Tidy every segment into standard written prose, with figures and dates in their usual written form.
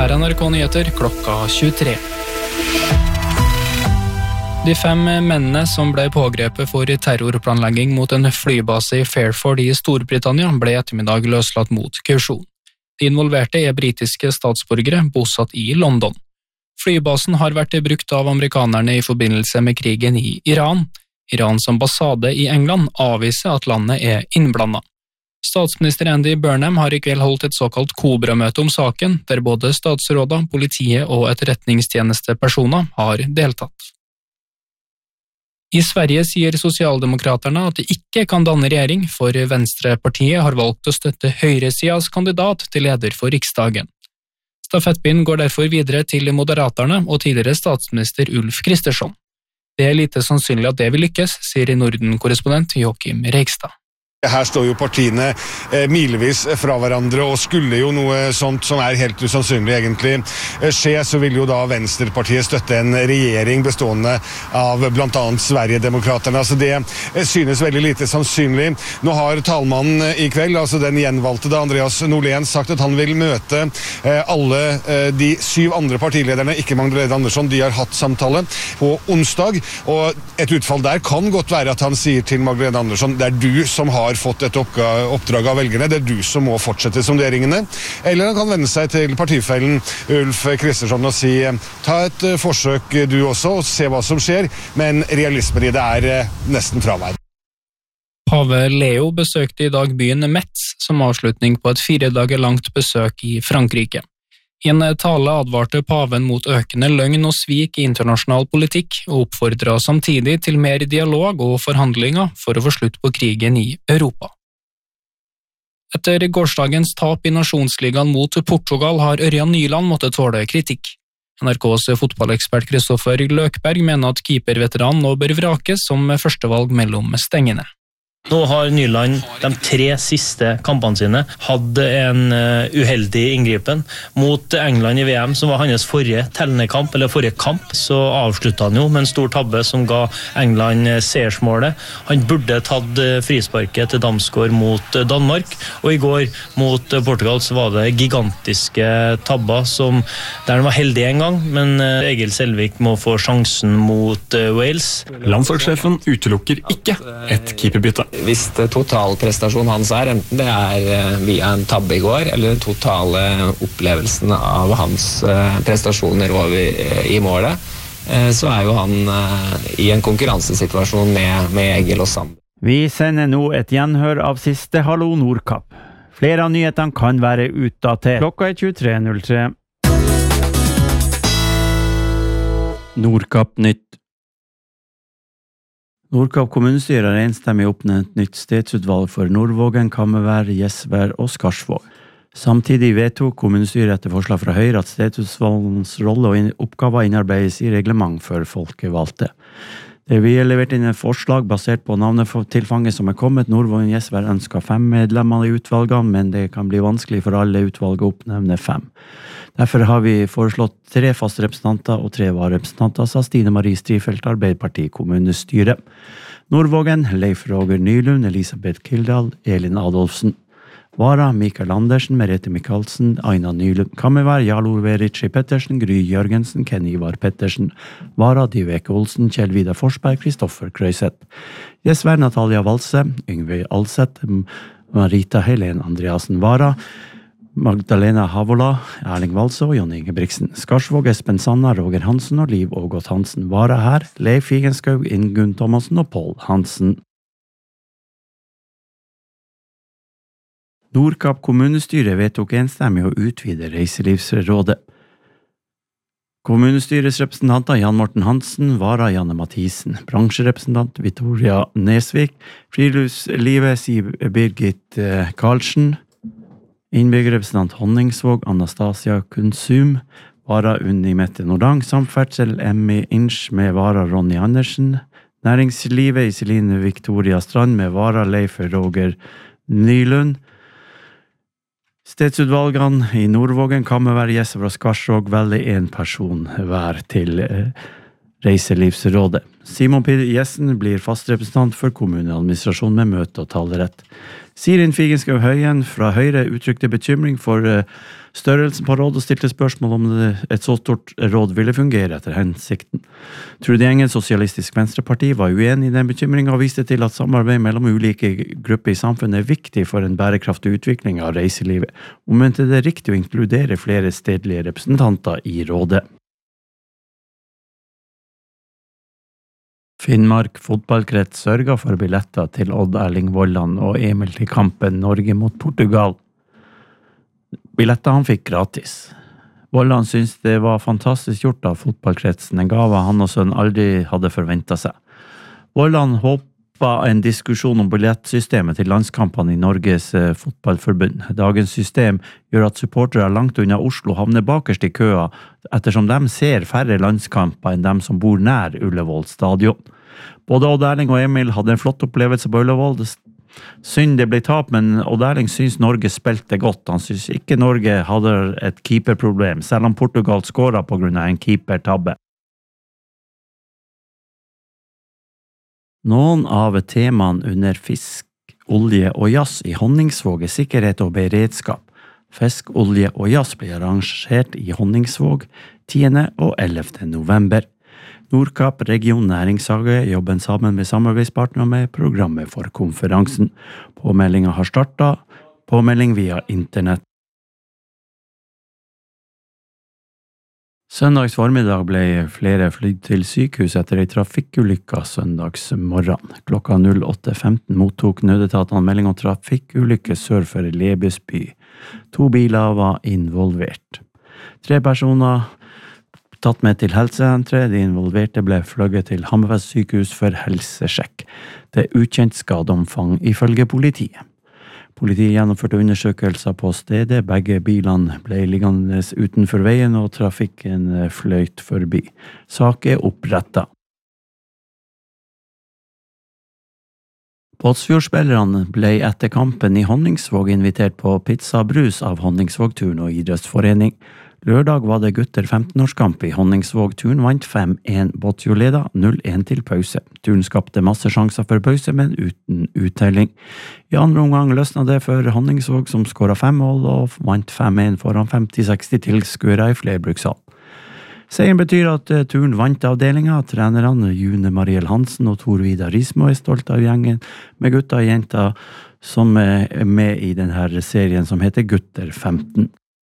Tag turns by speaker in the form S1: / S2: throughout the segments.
S1: Her NRK Nyheter klokka 23. De 5 mennene som ble pågrepet for terrorplanlegging mot en flybase i Fairford i Storbritannia ble ettermiddag løslatt mot kausjon. De involverte britiske statsborgere bosatt i London. Flybasen har vært brukt av amerikanerne i forbindelse med krigen i Iran. Irans ambassade i England avviser at landet innblandet. Statsminister Andy Burnham har I kveld holdt et såkalt Cobra-møte om saken, der både statsråder, politiet og etterretningstjenestepersoner har deltatt. I Sverige sier Socialdemokraterna at de ikke kan danne regjering, for Venstrepartiet har valgt å støtte høyresidas kandidat til leder for Riksdagen. Stafettpinnen går derfor videre til Moderaterna og tidligere statsminister Ulf Kristersson. Det lite sannsynlig at det vil lykkes, sier Norden-korrespondent Joachim Reigstad.
S2: Her står jo partiene milevis fra hverandre, og skulle jo noe sånt som helt usannsynlig egentlig skje, så vil jo da Venstrepartiet støtte en regjering bestående av blant annet Sverigedemokraterna. Så det synes veldig lite sannsynlig. Nå har talmannen I kveld, altså den gjenvalgte Andreas Norlén, sagt at han vil møte alle de 7 andre partilederne, ikke Magdalena Andersson, de har hatt samtale på onsdag, og et utfall der kan godt være at han sier til Magdalena Andersson, det du som har fått et oppdrag av velgerne, det du som må fortsette sonderingene, eller han kan vende seg til partifellen Ulf Kristersson og si, ta et forsøk du også, og se hva som skjer, men realismen I det nesten fravær.
S1: Pave Leo besøkte I dag byen Metz som avslutning på et 4 dager langt besøk I Frankrike. I en tale advarte paven mot økende løgn og svik I internasjonal politikk, og oppfordret samtidig til mer dialog og forhandlinger for å få slutt på krigen I Europa. Etter gårsdagens tap I Nasjonsligaen mot Portugal har Ørjan Nyland måttet tåle kritikk. NRKs fotballekspert Kristoffer Løkberg mener at keeperveteran nå bør vrakes som førstevalg mellom stengene.
S3: Nå har Nyland de 3 siste kampene sine hadde en uheldig inngripen mot England I VM, som var hans forrige tellende kamp, eller forrige kamp, så avsluttet han jo med en stor tabbe som ga England seiersmålet. Han burde tatt frisparket til Damsgaard mot Danmark, og I går mot Portugal så var det gigantiske tabber som, der han var heldig en gang, men Egil Selvik må få sjansen mot Wales.
S4: Landslagssjefen utelukker ikke et keeperbytte.
S5: Hvis totalprestasjonen hans enten det via en tabbe I går, eller den totale opplevelsen av hans prestasjoner over I målet, så jo han I en konkurransesituasjon med Egil og Sand.
S6: Vi sender nå et gjenhør av siste Hallo Nordkapp. Flere av nyhetene kan være utdatert. Klokka 23.03. Nordkapp nytt. Nordkapp kommunestyre har enstemmig oppnevnt nytt stedsutvalg for Nordvågen, Kammervær, Gjesvær og Skarsvåg. Samtidig vedtok kommunestyret etter forslag fra Høyre at stedsutvalgens rolle og oppgaver innarbeides I reglement for folkevalgte. Det vil levert inn et forslag basert på navnetilfanget som kommet. Nordvågen Gjesvær ønsker 5 medlemmer I utvalgene, men det kan bli vanskelig for alle utvalg å oppnevne 5. Derfor har vi foreslått 3 faste representanter og 3 varerepresentanter, sa Stine Marie Strifelt, Arbeiderparti kommunestyre. Nordvågen, Leif Roger Nylund, Elisabeth Kildal, Elin Adolfsen. Vara, Mikael Andersen, Merete Mikalsen, Aina Nylund. Kammervær, Jarl Ove Ritchie Pettersen, Gry Jørgensen, Ken Ivar Pettersen. Vara, Diveke Olsen, Kjell Vidar Forsberg, Kristoffer Krøyseth. Gjesvær, Natalia Valse, Yngve Alseth, Marita Helen Andreasen Vara. Magdalena Havola, Erling Valse og Jon Ingebrigtsen. Skarsvåg, Espen Sanna, Roger Hansen og Liv Ågot Hansen. Vara her, Leif Figenskaug, Ingunn Thomasen og Paul Hansen. Nordkapp kommunestyre vedtok enstemmig å utvide Reiselivsrådet. Kommunestyrets representanter Jan Morten Hansen, Vara Janne Mathisen, bransjerepresentant Victoria Nesvik, friluftslivet Siv Birgit Karlsen, innbyggerrepresentant Honningsvåg Anastasia Konsum, Vara Unni Mette Nordang, samferdsel Emmy Inch med Vara Ronny Andersen, næringslivet Iseline Victoria Strand med Vara Leif Roger Nylund, stedsutvalgene I Nordvågen, Kammervær, Gjesvær og Skarsvåg velger en person hver til Reiselivsrådet. Simon P. Jessen blir fast representant for kommuneadministrasjon med møte og talerett. Sirin Figenskaug Høyen fra Høyre uttrykte bekymring for størrelsen på rådet og stilte spørsmål om et så stort råd ville fungere etter hensikten. Trude Engen, Sosialistisk Venstreparti, var uenig i den bekymringen og viste til at samarbeid mellom ulike grupper i samfunnet er viktig for en bærekraftig utvikling av reiselivet, og mente det er riktig å inkludere flere stedlige representanter i rådet. Finnmark fotballkrets sørget for billetter til Odd Erling Vollan og Emil til kampen Norge mot Portugal. Billetter han fikk gratis. Vollan syntes det var fantastisk gjort av fotballkretsen, en gave han og sønn aldri hadde forventet seg. Vollan håpet en diskusjon om billettsystemet til landskampene i Norges fotballforbund. Dagens system gjør at supportere langt unna Oslo havner bakerst i køa, ettersom de ser færre landskamper enn dem som bor nær Ullevål stadion. Både Odd Erling og Emil hadde en flott opplevelse på Ullevål. Synd det ble tap, men Odd Erling synes Norge spilte godt. Han synes ikke Norge hadde et keeperproblem, selv om Portugal skåret på grunn av en keepertabbe. Noen av temaene under fisk, olje og jazz i Honningsvåg er sikkerhet og beredskap. Fisk, olje og jazz blir arrangert i Honningsvåg 10. og 11. november. Nordkapp Region Næringshage jobber sammen med samarbeidspartner med programmet for konferansen. Påmeldingen har startet, påmelding via internett. Søndags formiddag ble flere flydd til sykehus etter en trafikkulykke søndags morgen. Klokka 08.15 mottok nødetatene melding om trafikkulykke sør for Lebesby. 2 biler var involvert. 3 personer tatt med til helsesenteret. De involverte ble fløyet til Hammerfest sykehus for helsesjekk. Det er ukjent skadeomfang ifølge politiet. Politiet gjennomførte undersøkelser på stedet. Begge bilene ble liggende utenfor veien, og trafikken fløyt forbi. Sak er opprettet. Båtsfjordspillerne ble etter kampen i Honningsvåg invitert på pizza brus av Honningsvåg Turn- og idrettsforening. Lørdag var det gutter 15-årskamp i Honningsvåg. Turn vant 5-1. Båtsfjord ledet 0-1 til pause. Turn skapte masse sjanser for pause, men uten uttelling. I andre omgang løsnet det for Honningsvåg, som skåret 5 mål og vant 5-1 foran 50-60 tilskuere i flerbrukshall. Seieren betyr at Turn vant avdelingen. Trenerne June Mariel Hansen og Tor Vidar Rismo er stolt av gjengen med gutter og jenter som er med i denne serien som heter Gutter 15.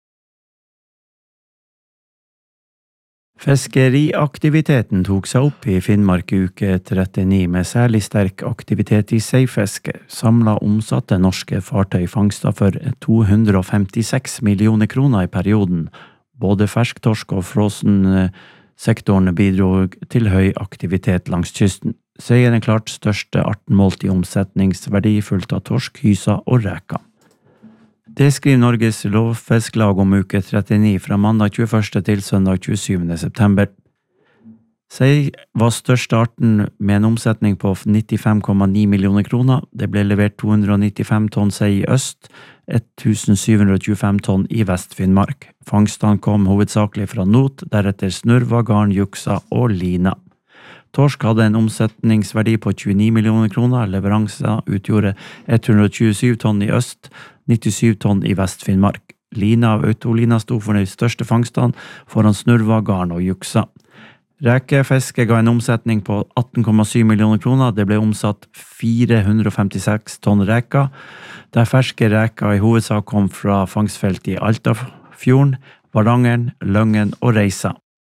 S6: Fiskeriaktiviteten tok seg opp i Finnmark i uke 39 med særlig sterk aktivitet i seifiske. Samlet omsatte norske fartøy fangster for 256 millioner kroner i perioden. Både fersktorsk og frossensektoren bidro til høy aktivitet langs kysten. Sei er den klart største arten målt i omsetningsverdi, fulgt av torsk, hysa og reka. Det skriver Norges Lovfisklag om uke 39 fra mandag 21. til søndag 27. september. Sei var største arten med en omsetning på 95,9 millioner kroner. Det ble levert 295 tonn sei i øst, 1725 tonn i Vest-Finnmark. Fangstene kom hovedsakelig fra not, deretter snurva, garn, juksa og lina. Torsk hadde en omsetningsverdi på 29 millioner kroner. Leveranser utgjorde 127 tonn i øst, 97 tonn i Vest-Finnmark. Lina av autolina sto for de største fangstene, foran snurva, garn og juksa. Rekefiske ga en omsetning på 18,7 millioner kroner. Det ble omsatt 456 tonn reker, der ferske reker i hovedsak kom fra fangstfelt i Altafjorden, Varangeren, Løngen og Reisa.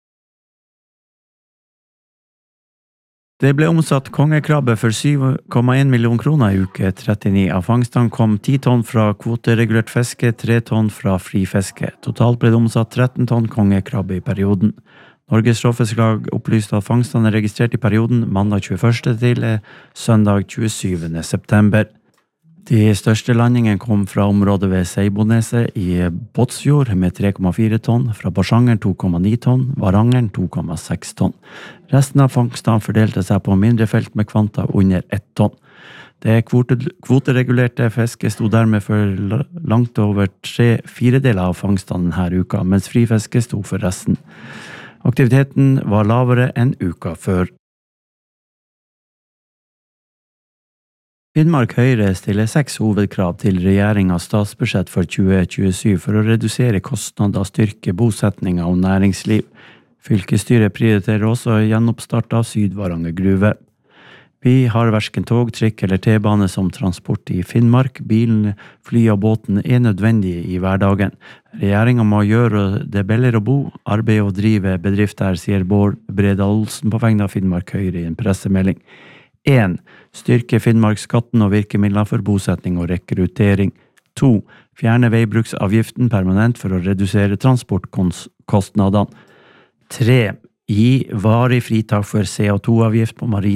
S6: Det ble omsatt kongekrabbe for 7,1 millioner kroner i uke 39. Av fangstene kom 10 tonn fra kvoteregulert fiske, 3 tonn fra frifiske. Totalt ble det omsatt 13 tonn kongekrabbe i perioden. Norges Lovfisklag opplyste at fangstene er registrert i perioden mandag 21. til søndag 27. september. De største landingene kom fra området ved Seiboneset i Båtsfjord med 3,4 tonn, fra Barsangeren 2,9 tonn, Varangeren 2,6 tonn. Resten av fangstene fordelte seg på mindre felt med kvanta under 1 tonn. Det kvoteregulerte fisket sto dermed for langt over 3/4 av fangstene denne uka, mens frifiske sto for resten. Aktiviteten var lavere enn uka før. Finnmark Høyre stiller 6 hovedkrav til regjeringens statsbudsjett for 2027 for å redusere kostnader, styrke bosetninger og næringsliv. Fylkesstyret prioriterer også gjenoppstart av Sydvaranger gruve. Vi har hverken tog, trikk eller T-bane som transport i Finnmark. Bilen, fly og båten er nødvendige i hverdagen. Regjeringen må gjøre det billigere å bo, arbeide og drive bedrifter, sier Bård Bredal Olsen på vegne av Finnmark Høyre i en pressemelding. 1. Styrke Finnmarksskatten og virkemidler for bosetning og rekruttering. 2. Fjerne veibruksavgiften permanent for å redusere transportkostnadene. 3. Gi varig fritak for CO2-avgift på marine